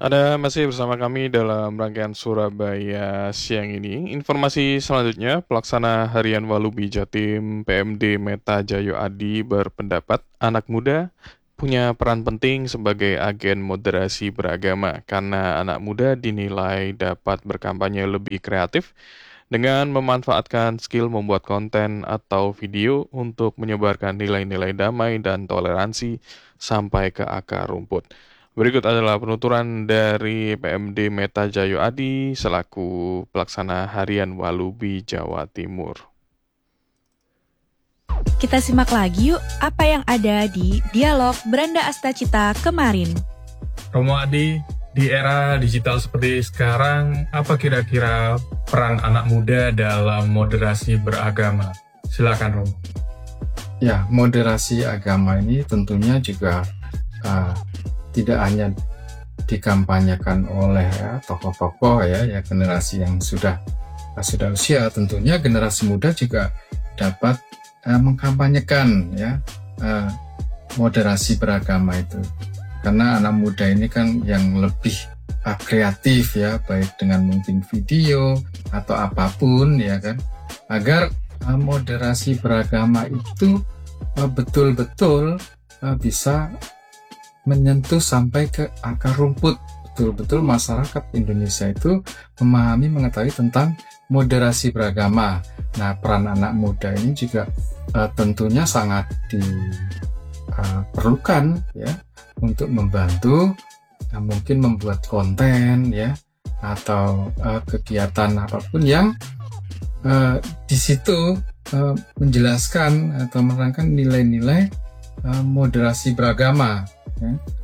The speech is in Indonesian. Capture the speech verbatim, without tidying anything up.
Ada masih bersama kami dalam rangkaian Surabaya siang ini. Informasi selanjutnya, Pelaksana Harian Walubi Jatim P M D Meta Jayo Adi berpendapat anak muda punya peran penting sebagai agen moderasi beragama karena anak muda dinilai dapat berkampanye lebih kreatif dengan memanfaatkan skill membuat konten atau video untuk menyebarkan nilai-nilai damai dan toleransi sampai ke akar rumput. Berikut adalah penuturan dari P M D Meta Jayo Adi selaku Pelaksana Harian Walubi Jawa Timur. Kita simak lagi yuk apa yang ada di dialog Beranda Astacita kemarin. Romo Adi, di era digital seperti sekarang, apa kira-kira peran anak muda dalam moderasi beragama? Silakan Romo. Ya, moderasi agama ini tentunya juga uh, tidak hanya dikampanyekan oleh ya, tokoh-tokoh ya, ya generasi yang sudah sudah usia, tentunya generasi muda juga dapat uh, mengkampanyekan ya uh, moderasi beragama itu, karena anak muda ini kan yang lebih uh, kreatif ya, baik dengan mungkin video atau apapun ya kan, agar uh, moderasi beragama itu uh, betul-betul uh, bisa menyentuh sampai ke akar rumput. Betul-betul masyarakat Indonesia itu memahami, mengetahui tentang moderasi beragama. Nah, peran anak muda ini juga uh, tentunya sangat diperlukan uh, ya untuk membantu uh, mungkin membuat konten ya atau uh, kegiatan apapun yang uh, di situ uh, menjelaskan atau menerangkan nilai-nilai uh, moderasi beragama. Ya.